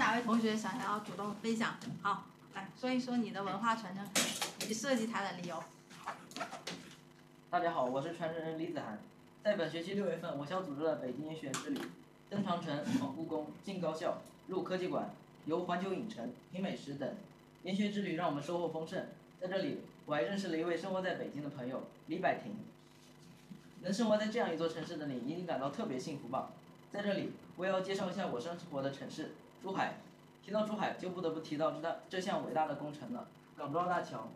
哪位同学想要主动分享？好，来说一说你的文化传承以及设计它的理由。 大家好，我是传承人李子涵。在本学期6月份，我校组织了北京研学之旅，登长城、访故宫、进高校、入科技馆、游环球影城、品美食等。研学之旅让我们收获丰盛。在这里，我还认识了一位生活在北京的朋友李柏婷。能生活在这样一座城市的你，一定感到特别幸福吧？在这里，我也要介绍一下我生活的城市——珠海。提到珠海，就不得不提到这项伟大的工程了——港珠澳大桥。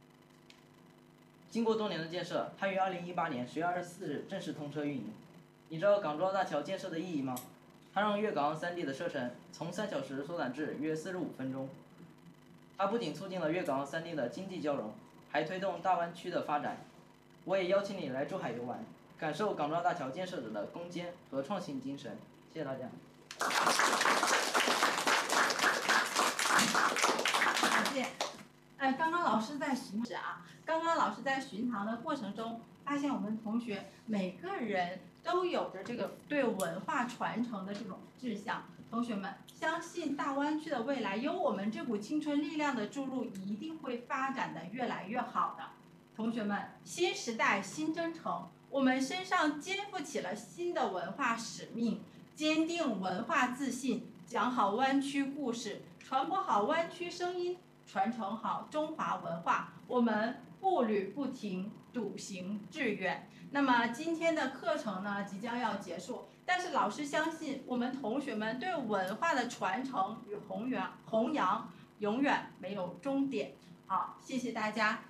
经过多年的建设，它于2018年10月24日正式通车运营。你知道港珠澳大桥建设的意义吗？它让粤港澳3地的车程从3小时缩短至约45分钟。它不仅促进了粤港澳3地的经济交融，还推动大湾区的发展。我也邀请你来珠海游玩，感受港珠澳大桥建设者的攻坚和创新精神。谢谢大家。 谢谢。刚刚老师在巡堂的过程中，发现我们同学每个人都有着这个对文化传承的这种志向。同学们，相信大湾区的未来有我们这股青春力量的注入，一定会发展的越来越好的。同学们，新时代新征程，我们身上肩负起了新的文化使命，坚定文化自信，讲好湾区故事，传播好湾区声音，传承好中华文化，我们步履不停，笃行致远。那么今天的课程呢，即将要结束，但是老师相信我们同学们对文化的传承与弘扬永远没有终点。好，谢谢大家。